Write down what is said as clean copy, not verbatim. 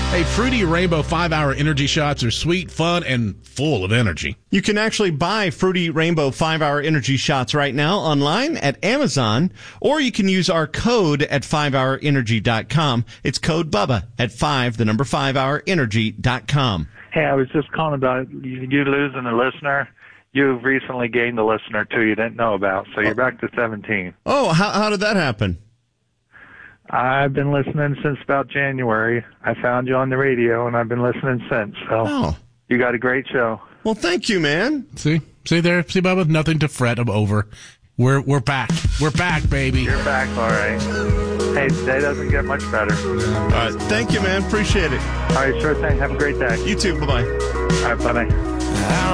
Hey, Fruity Rainbow 5-Hour Energy Shots are sweet, fun, and full of energy. You can actually buy Fruity Rainbow 5-Hour Energy Shots right now online at Amazon, or you can use our code at 5hourenergy.com. It's code BUBBA at 5hourenergy.com. Hey, I was just calling about you losing a listener. You've recently gained a listener, too, you didn't know about, so you're back to 17. Oh, how did that happen? I've been listening since about January. I found you on the radio, and I've been listening since. So You got a great show. Well, thank you, man. See there, Bubba? Nothing to fret over. We're back. We're back, baby. You're back, all right. Hey, today doesn't get much better. All right, thank you, man. Appreciate it. All right, sure thing. Have a great day. You too. Bye-bye. All right, bye-bye.